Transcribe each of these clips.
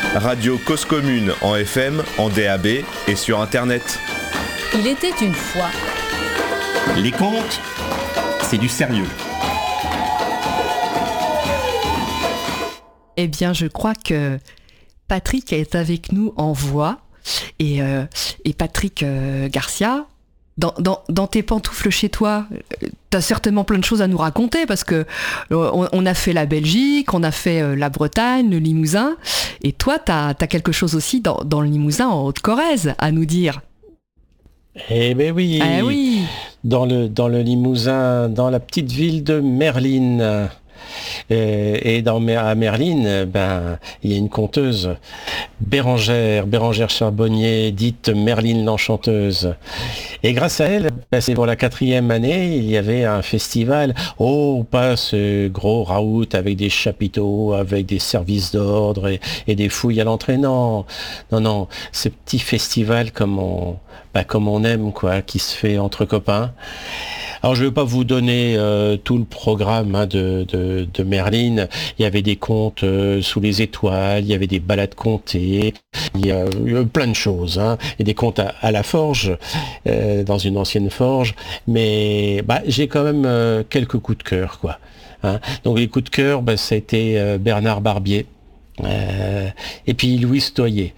Radio Cause Commune en FM, en DAB et sur Internet. Il était une fois. Les contes, c'est du sérieux. Eh bien, je crois que Patrick est avec nous en voix. Et Patrick Garcia, dans tes pantoufles chez toi, t'as certainement plein de choses à nous raconter parce que on a fait la Belgique, on a fait la Bretagne, le Limousin, et toi t'as quelque chose aussi dans le Limousin en Haute-Corrèze à nous dire. Eh ben oui, oui. Dans le Limousin, dans la petite ville de Merline. Et à Merline, il y a une conteuse, Bérangère Charbonnier, dite Merline l'Enchanteuse. Et grâce à elle, c'est pour la 4e année, il y avait un festival. Oh, pas ce gros raout avec des chapiteaux, avec des services d'ordre et des fouilles à l'entrée. Non, ce petit festival comme on aime, quoi, qui se fait entre copains. Alors je ne vais pas vous donner tout le programme de Merline. Il y avait des contes sous les étoiles, il y avait des balades contées, il y a plein de choses. Et des contes à la forge, dans une ancienne forge. Mais j'ai quand même quelques coups de cœur, quoi. Donc les coups de cœur, ça a été Bernard Barbier et puis Louis Toyer.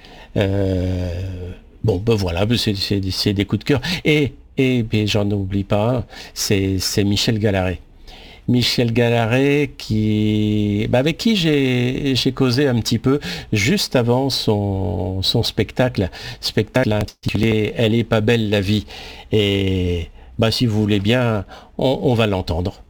Voilà, c'est des coups de cœur. Et j'en oublie pas, c'est Michel Gallaret. Michel Gallaret avec qui j'ai causé un petit peu juste avant son spectacle intitulé Elle est pas belle la vie. Et si vous voulez bien, on va l'entendre.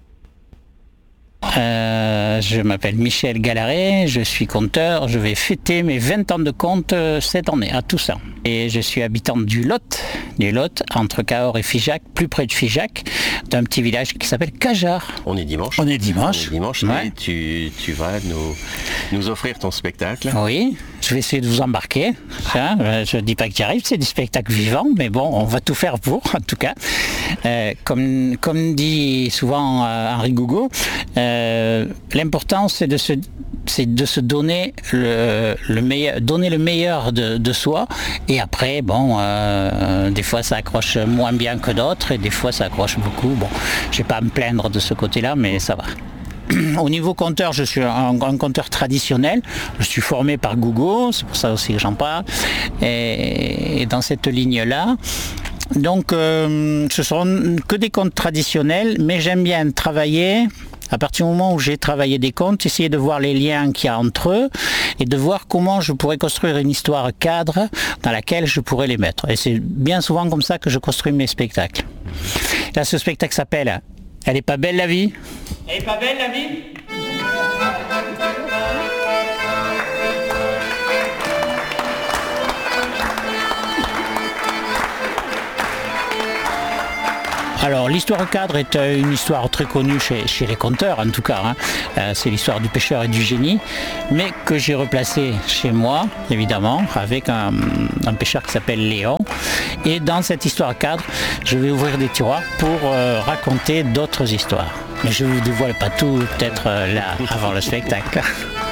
Je m'appelle Michel Gallaret, je suis conteur, je vais fêter mes 20 ans de conte cette année à Toussaint. Et je suis habitant du Lot, entre Cahors et Figeac, plus près de Figeac, d'un petit village qui s'appelle Cajar. On est dimanche. Ouais. Et tu vas nous offrir ton spectacle. Oui, je vais essayer de vous embarquer. Je ne dis pas que j'y arrive, c'est des spectacles vivants, mais bon, on va tout faire pour, en tout cas. Comme dit souvent Henri Gougaud, l'important c'est de se donner le meilleur de soi, et après des fois ça accroche moins bien que d'autres et des fois ça accroche beaucoup. Bon, je vais pas à me plaindre de ce côté-là, mais ça va. Au niveau conteur, je suis un conteur traditionnel. Je suis formé par Gougaud, c'est pour ça aussi que j'en parle. Et dans cette ligne-là, donc ce seront que des contes traditionnels, mais j'aime bien travailler. À partir du moment où j'ai travaillé des contes, essayer de voir les liens qu'il y a entre eux et de voir comment je pourrais construire une histoire cadre dans laquelle je pourrais les mettre. Et c'est bien souvent comme ça que je construis mes spectacles. Là, ce spectacle s'appelle « Elle est pas belle la vie ». Elle est pas belle la vie ? Alors l'histoire cadre est une histoire très connue chez les conteurs en tout cas. C'est l'histoire du pêcheur et du génie, mais que j'ai replacée chez moi évidemment avec un pêcheur qui s'appelle Léon. Et dans cette histoire cadre, je vais ouvrir des tiroirs pour raconter d'autres histoires. Mais je ne vous dévoile pas tout, peut-être là avant le spectacle.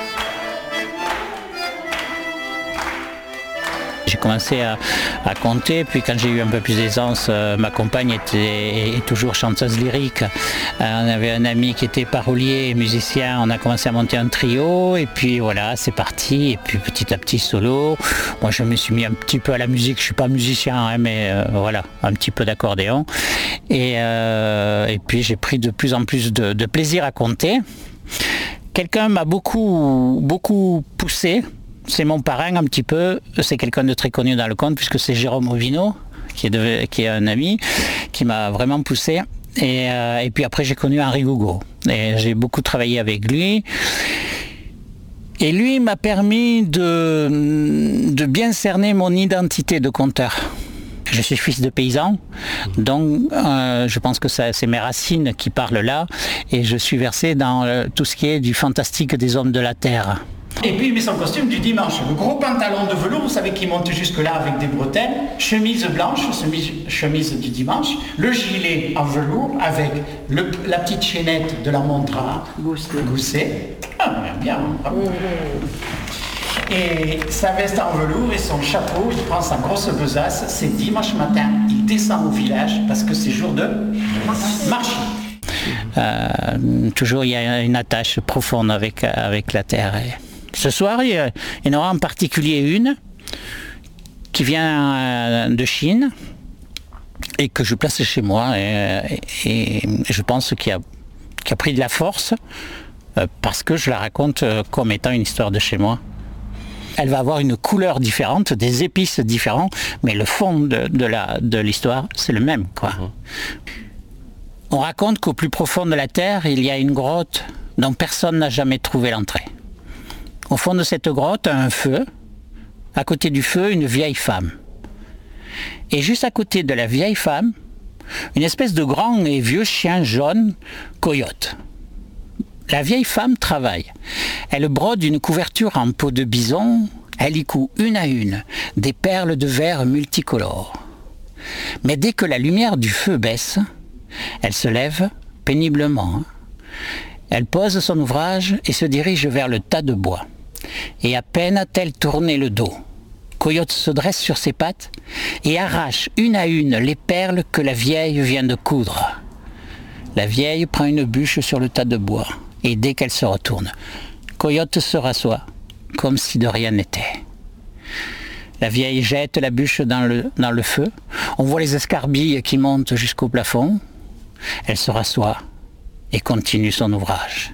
J'ai commencé à compter, puis quand j'ai eu un peu plus d'aisance, ma compagne est toujours chanteuse lyrique. On avait un ami qui était parolier et musicien, on a commencé à monter un trio, et puis voilà, c'est parti, et puis petit à petit solo. Moi je me suis mis un petit peu à la musique, je ne suis pas musicien, mais voilà, un petit peu d'accordéon. Et puis j'ai pris de plus en plus de plaisir à compter. Quelqu'un m'a beaucoup poussé. C'est mon parrain un petit peu, c'est quelqu'un de très connu dans le conte puisque c'est Jérôme Ovino qui est un ami qui m'a vraiment poussé, et puis après j'ai connu Henri Gougaud et j'ai beaucoup travaillé avec lui, et lui m'a permis de bien cerner mon identité de conteur. Je suis fils de paysan, donc je pense que c'est mes racines qui parlent là, et je suis versé dans tout ce qui est du fantastique des hommes de la terre. Et puis il met son costume du dimanche, le gros pantalon de velours, vous savez, qui monte jusque là avec des bretelles, chemise blanche, chemise du dimanche, le gilet en velours avec la petite chaînette de la montre à gousset. Ah, bien, bravo. Et sa veste en velours et son chapeau, il prend sa grosse besace, c'est dimanche matin, il descend au village parce que c'est jour de marché. Toujours il y a une attache profonde avec la terre. Et ce soir, il y en aura en particulier une qui vient de Chine et que je place chez moi et je pense qu'il a pris de la force parce que je la raconte comme étant une histoire de chez moi. Elle va avoir une couleur différente, des épices différentes, mais le fond de l'histoire, c'est le même, quoi. On raconte qu'au plus profond de la terre, il y a une grotte dont personne n'a jamais trouvé l'entrée. Au fond de cette grotte, un feu. À côté du feu, une vieille femme. Et juste à côté de la vieille femme, une espèce de grand et vieux chien jaune, coyote. La vieille femme travaille. Elle brode une couverture en peau de bison. Elle y coud une à une des perles de verre multicolores. Mais dès que la lumière du feu baisse, elle se lève péniblement. Elle pose son ouvrage et se dirige vers le tas de bois. Et à peine a-t-elle tourné le dos, Coyote se dresse sur ses pattes et arrache une à une les perles que la vieille vient de coudre. La vieille prend une bûche sur le tas de bois et dès qu'elle se retourne, Coyote se rassoit comme si de rien n'était. La vieille jette la bûche dans le feu. On voit les escarbilles qui montent jusqu'au plafond. Elle se rassoit et continue son ouvrage.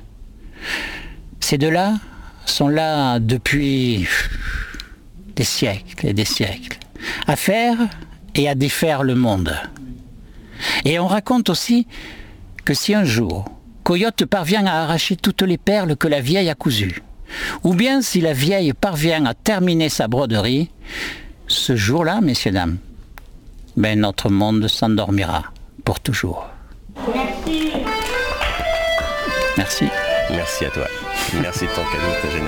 Ces deux-là sont là depuis des siècles et des siècles, à faire et à défaire le monde. Et on raconte aussi que si un jour, Coyote parvient à arracher toutes les perles que la vieille a cousues, ou bien si la vieille parvient à terminer sa broderie, ce jour-là, messieurs, dames, notre monde s'endormira pour toujours. Merci. Merci. Merci à toi. Merci de ton cadeau, ta générosité.